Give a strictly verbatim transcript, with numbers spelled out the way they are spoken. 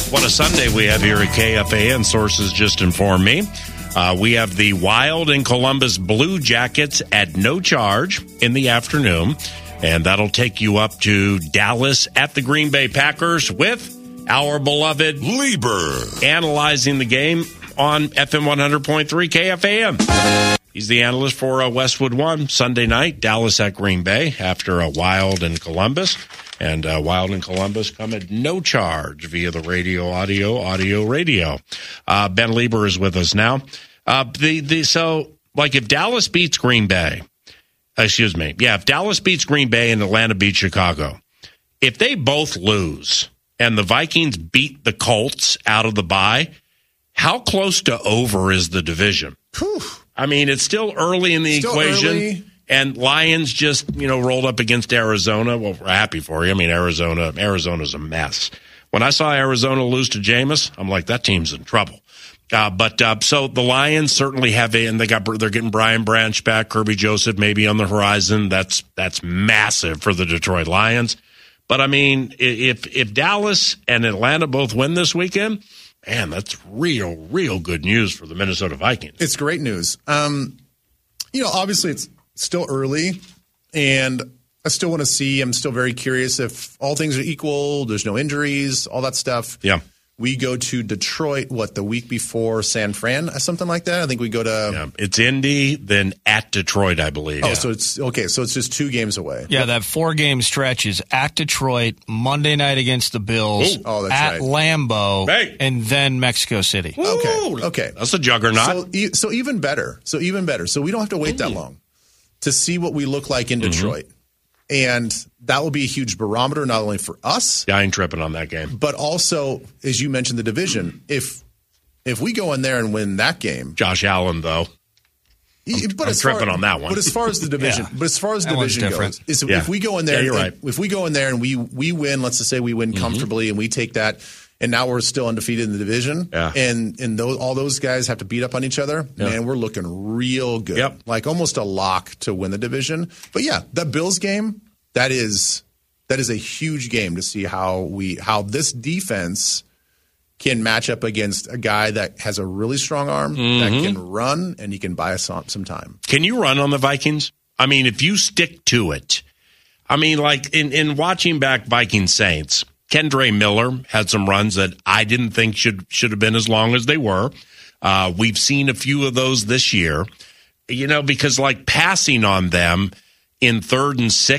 What a Sunday we have here at K F A N. Sources just informed me. Uh, we have the Wild and Columbus Blue Jackets at no charge in the afternoon. And that'll take you up to Dallas at the Green Bay Packers with our beloved Lieber analyzing the game on F M one hundred point three K F A M. He's the analyst for uh, Westwood One. Sunday night, Dallas at Green Bay after a Wild and Columbus. And uh, Wild and Columbus come at no charge via the radio, audio, audio, radio. Uh, Ben Lieber is with us now. Uh, the the so, like, if Dallas beats Green Bay, excuse me, yeah, if Dallas beats Green Bay and Atlanta beats Chicago, if they both lose and the Vikings beat the Colts out of the bye, how close to over is the division? Whew. I mean, it's still early in the Still equation. early. And Lions just, you know, rolled up against Arizona. Well, we're happy for you. I mean, Arizona, Arizona's a mess. When I saw Arizona lose to Jameis, I'm like, that team's in trouble. Uh, but uh, so the Lions certainly have a, and they got they're getting Brian Branch back, Kirby Joseph maybe on the horizon. That's that's massive for the Detroit Lions. But I mean, if if Dallas and Atlanta both win this weekend, man, that's real, real good news for the Minnesota Vikings. It's great news. Um, you know, obviously it's still early, and I still want to see. I'm still very curious if all things are equal, there's no injuries, all that stuff. Yeah. We go to Detroit, what, the week before San Fran, something like that? I think we go to... Yeah, it's Indy, then at Detroit, I believe. Oh, yeah. so it's... Okay, so it's just two games away. Yeah, that four-game stretch is at Detroit, Monday night against the Bills, Ooh. Oh, that's at right. Lambeau, Hey. and then Mexico City. Okay, Woo! okay. That's a juggernaut. So, e- so even better. So even better. So we don't have to wait that long to see what we look like in Detroit. And that will be a huge barometer, not only for us, Yeah, I ain't tripping on that game. but also, as you mentioned, the division. If if we go in there and win that game, Josh Allen, though. I'm, but I'm as far- tripping on that one. But as far as the division, Yeah. but as far as the That one's division different. goes, is Yeah. if we go in there, Yeah, you're and- right. if we go in there and we we win, let's just say we win comfortably, and we take that, and now we're still undefeated in the division, Yeah. and and those, all those guys have to beat up on each other. Yeah. Man, we're looking real good, Yep. like almost a lock to win the division. But yeah, that Bills game, that is that is a huge game to see how we how this defense can match up against a guy that has a really strong arm, that can run, and he can buy us some, some time. Can you run on the Vikings? I mean, if you stick to it. I mean, like, in, in watching back Viking Saints, Kendre Miller had some runs that I didn't think should should have been as long as they were. Uh, we've seen a few of those this year, you know, because, like, passing on them in third and six